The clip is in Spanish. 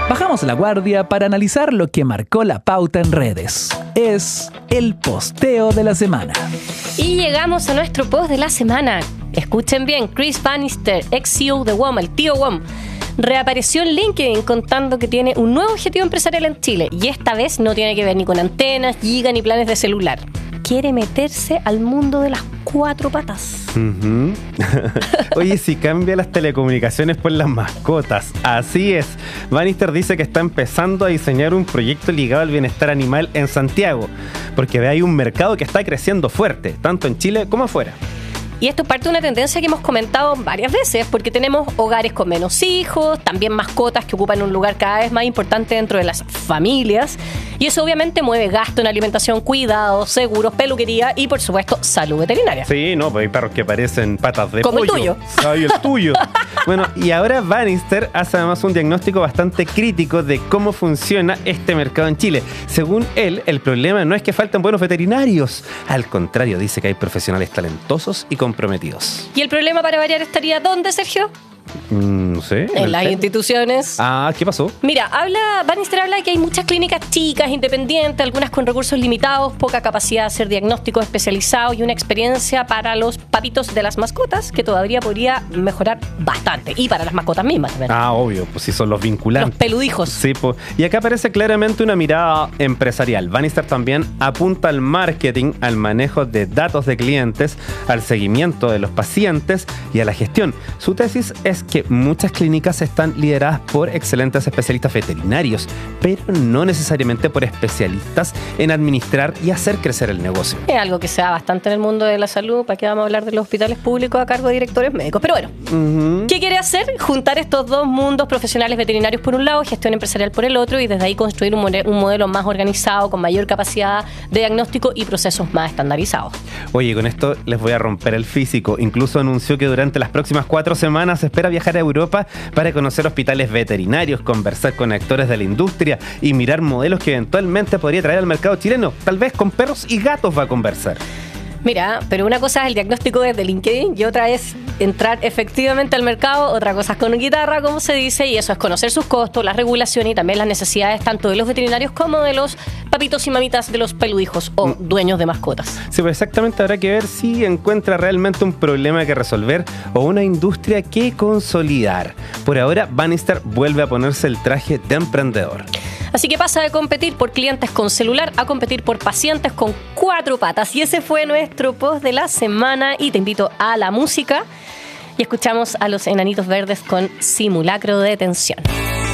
Bajamos la guardia para analizar lo que marcó la pauta en redes. Es el posteo de la semana. Y llegamos a nuestro post de la semana. Escuchen bien, Chris Bannister, ex-CEO de WOM, el tío WOM, reapareció en LinkedIn contando que tiene un nuevo objetivo empresarial en Chile. Y esta vez no tiene que ver ni con antenas, giga ni planes de celular. Quiere meterse al mundo de las 4 patas. Oye, si cambia las telecomunicaciones por las mascotas. Así es. Bannister dice que está empezando a diseñar un proyecto ligado al bienestar animal en Santiago, porque ve ahí un mercado que está creciendo fuerte, tanto en Chile como afuera. Y esto es parte de una tendencia que hemos comentado varias veces, porque tenemos hogares con menos hijos, también mascotas que ocupan un lugar cada vez más importante dentro de las familias, y eso obviamente mueve gasto en alimentación, cuidados, seguros, peluquería y por supuesto salud veterinaria. Sí, no, pues hay perros que parecen patas de como pollo. el tuyo. Ay, el tuyo. Bueno, y ahora Bannister hace además un diagnóstico bastante crítico de cómo funciona este mercado en Chile. Según él, el problema no es que falten buenos veterinarios. Al contrario, dice que hay profesionales talentosos y comprometidos. ¿Y el problema para variar estaría dónde, Sergio? No sé. En las instituciones. Ah, ¿qué pasó? Mira, Bannister habla de que hay muchas clínicas chicas, independientes, algunas con recursos limitados, poca capacidad de hacer diagnósticos especializados y una experiencia para los papitos de las mascotas que todavía podría mejorar bastante. Y para las mascotas mismas también. Ah, obvio, pues sí son los vinculantes. Los peludijos. Sí, pues. Y acá aparece claramente una mirada empresarial. Bannister también apunta al marketing, al manejo de datos de clientes, al seguimiento de los pacientes y a la gestión. Su tesis es que muchas clínicas están lideradas por excelentes especialistas veterinarios, pero no necesariamente por especialistas en administrar y hacer crecer el negocio. Es algo que se da bastante en el mundo de la salud. ¿Para qué vamos a hablar de los hospitales públicos a cargo de directores médicos? Pero bueno, ¿qué quiere hacer? Juntar estos dos mundos profesionales veterinarios por un lado, gestión empresarial por el otro, y desde ahí construir un modelo más organizado, con mayor capacidad de diagnóstico y procesos más estandarizados. Oye, con esto les voy a romper el físico. Incluso anunció que durante las próximas 4 semanas espera viajar a Europa para conocer hospitales veterinarios, conversar con actores de la industria y mirar modelos que eventualmente podría traer al mercado chileno. Tal vez con perros y gatos va a conversar. Mira, pero una cosa es el diagnóstico desde LinkedIn y otra es entrar efectivamente al mercado, otra cosa es con guitarra, como se dice, y eso es conocer sus costos, las regulaciones y también las necesidades tanto de los veterinarios como de los papitos y mamitas de los peludijos o dueños de mascotas. Sí, pues exactamente, habrá que ver si encuentra realmente un problema que resolver o una industria que consolidar. Por ahora, Bannister vuelve a ponerse el traje de emprendedor. Así que pasa de competir por clientes con celular a competir por pacientes con 4 patas. Y ese fue nuestro post de la semana. Y te invito a la música. Y escuchamos a los Enanitos Verdes con Simulacro de Tensión.